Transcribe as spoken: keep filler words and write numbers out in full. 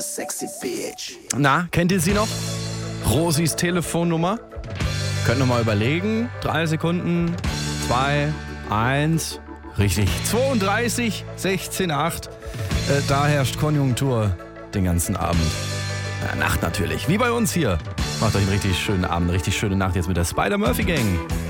Na, kennt ihr sie noch? Rosis Telefonnummer? Könnt ihr mal überlegen. Drei Sekunden. Zwei, eins. Richtig. zweiunddreißig, sechzehn, acht. Äh, da herrscht Konjunktur den ganzen Abend. Ja, Nacht natürlich. Wie bei uns hier. Macht euch einen richtig schönen Abend, eine richtig schöne Nacht jetzt mit der Spider-Murphy Gang.